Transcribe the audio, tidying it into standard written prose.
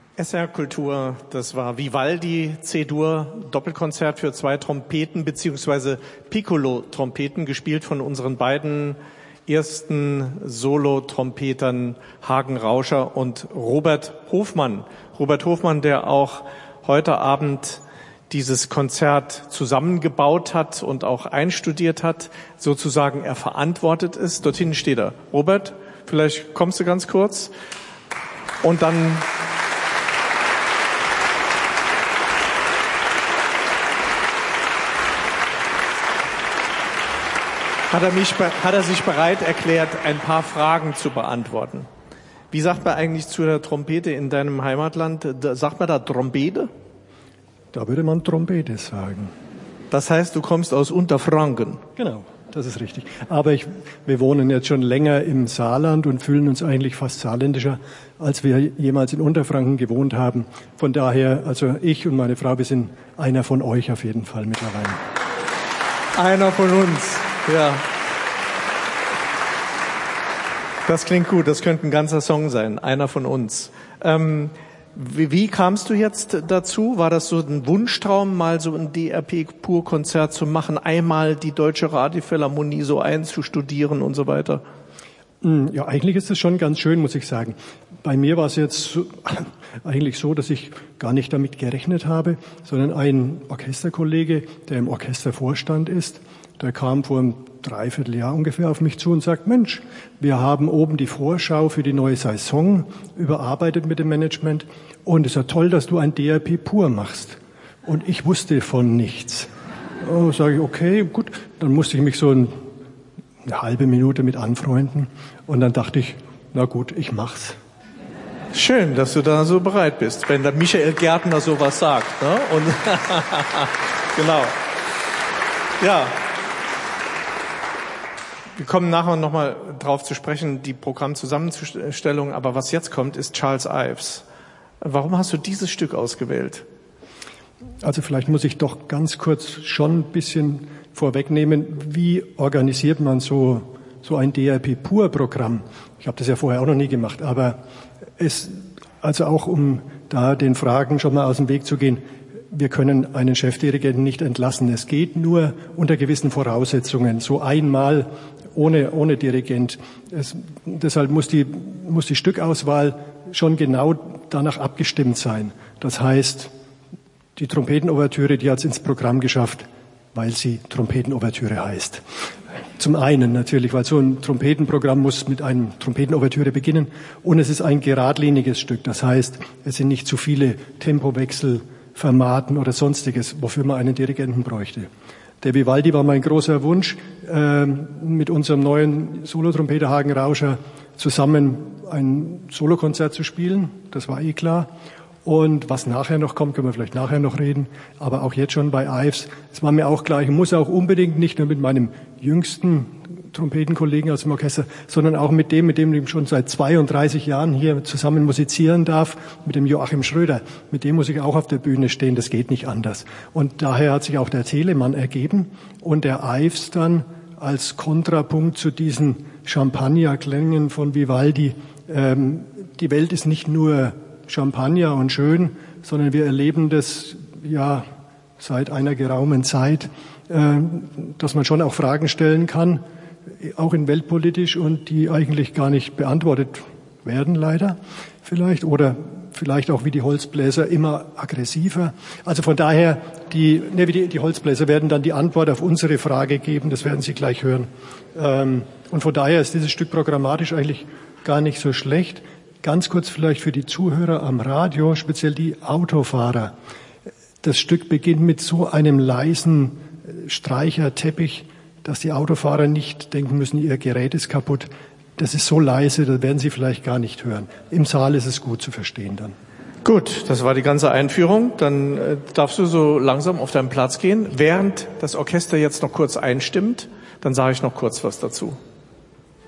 SR Kultur, das war Vivaldi C-Dur, Doppelkonzert für 2 Trompeten beziehungsweise Piccolo-Trompeten, gespielt von unseren beiden ersten Solo-Trompetern Hagen Rauscher und Robert Hofmann. Robert Hofmann, der auch heute Abend dieses Konzert zusammengebaut hat und auch einstudiert hat, sozusagen er verantwortet ist. Dort hinten steht er. Robert, vielleicht kommst du ganz kurz und dann hat er sich bereit erklärt, ein paar Fragen zu beantworten. Wie sagt man eigentlich zu der Trompete in deinem Heimatland? Sagt man da Trompete? Da würde man Trompete sagen. Das heißt, du kommst aus Unterfranken? Genau, das ist richtig. Aber wir wohnen jetzt schon länger im Saarland und fühlen uns eigentlich fast saarländischer, als wir jemals in Unterfranken gewohnt haben. Von daher, also ich und meine Frau, wir sind einer von euch auf jeden Fall mittlerweile. Einer von uns. Ja. Das klingt gut, das könnte ein ganzer Song sein, einer von uns. Wie kamst du jetzt dazu? War das so ein Wunschtraum, mal so ein DRP-Pur-Konzert zu machen, einmal die Deutsche Radiophilharmonie so einzustudieren und so weiter? Ja, eigentlich ist es schon ganz schön, muss ich sagen. Bei mir war es jetzt eigentlich so, dass ich gar nicht damit gerechnet habe, sondern ein Orchesterkollege, der im Orchestervorstand ist, der kam vor einem Dreivierteljahr ungefähr auf mich zu und sagt, Mensch, wir haben oben die Vorschau für die neue Saison überarbeitet mit dem Management und es ist ja toll, dass du ein DRP pur machst. Und ich wusste von nichts. Oh, sage ich, okay, gut. Dann musste ich mich so eine halbe Minute mit anfreunden und dann dachte ich, na gut, ich mach's. Schön, dass du da so bereit bist, wenn der Michael Gärtner sowas sagt. Ne? Und genau. Ja. Wir kommen nachher nochmal drauf zu sprechen, die Programmzusammenstellung. Aber was jetzt kommt, ist Charles Ives. Warum hast du dieses Stück ausgewählt? Also vielleicht muss ich doch ganz kurz schon ein bisschen vorwegnehmen, wie organisiert man so ein DRP-Pur-Programm? Ich habe das ja vorher auch noch nie gemacht, aber also auch um da den Fragen schon mal aus dem Weg zu gehen, wir können einen Chefdirigenten nicht entlassen. Es geht nur unter gewissen Voraussetzungen, so einmal ohne Dirigent. Deshalb muss die Stückauswahl schon genau danach abgestimmt sein. Das heißt, die Trompetenouvertüre, die hat es ins Programm geschafft, weil sie Trompetenouvertüre heißt. Zum einen natürlich, weil so ein Trompetenprogramm muss mit einem Trompetenouvertüre beginnen und es ist ein geradliniges Stück. Das heißt, es sind nicht zu viele Tempowechsel, Fermaten oder Sonstiges, wofür man einen Dirigenten bräuchte. Der Vivaldi war mein großer Wunsch, mit unserem neuen Solotrompeter Hagen Rauscher zusammen ein Solokonzert zu spielen. Das war eh klar. Und was nachher noch kommt, können wir vielleicht nachher noch reden, aber auch jetzt schon bei Ives, es war mir auch klar, ich muss auch unbedingt nicht nur mit meinem jüngsten Trompetenkollegen aus dem Orchester, sondern auch mit dem ich schon seit 32 Jahren hier zusammen musizieren darf, mit dem Joachim Schröder. Mit dem muss ich auch auf der Bühne stehen, das geht nicht anders. Und daher hat sich auch der Telemann ergeben und der Ives dann als Kontrapunkt zu diesen Champagnerklängen von Vivaldi. Die Welt ist nicht nur Champagner und schön, sondern wir erleben das ja seit einer geraumen Zeit, dass man schon auch Fragen stellen kann, auch in weltpolitisch und die eigentlich gar nicht beantwortet werden, leider vielleicht, oder vielleicht auch wie die Holzbläser immer aggressiver. Also von daher, die Holzbläser werden dann die Antwort auf unsere Frage geben, das werden Sie gleich hören. Und von daher ist dieses Stück programmatisch eigentlich gar nicht so schlecht. Ganz kurz vielleicht für die Zuhörer am Radio, speziell die Autofahrer. Das Stück beginnt mit so einem leisen Streicherteppich, dass die Autofahrer nicht denken müssen, ihr Gerät ist kaputt. Das ist so leise, das werden Sie vielleicht gar nicht hören. Im Saal ist es gut zu verstehen dann. Gut, das war die ganze Einführung. Dann darfst du so langsam auf deinen Platz gehen. Während das Orchester jetzt noch kurz einstimmt, dann sage ich noch kurz was dazu.